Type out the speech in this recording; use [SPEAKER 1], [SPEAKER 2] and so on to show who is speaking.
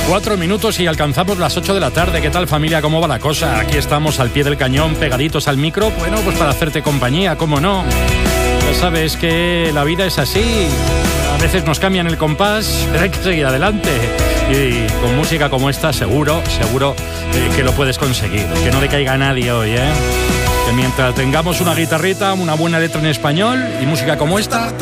[SPEAKER 1] 4 minutos y alcanzamos las 8 de la tarde. ¿Qué tal, familia? ¿Cómo va la cosa? Aquí estamos al pie del cañón, pegaditos al micro. Bueno, pues para hacerte compañía, ¿cómo no? Ya sabes que la vida es así. A veces nos cambian el compás, pero hay que seguir adelante. Y con música como esta, seguro que lo puedes conseguir. Que no le caiga a nadie hoy, ¿eh? Que mientras tengamos una guitarrita, una buena letra en español y música como esta,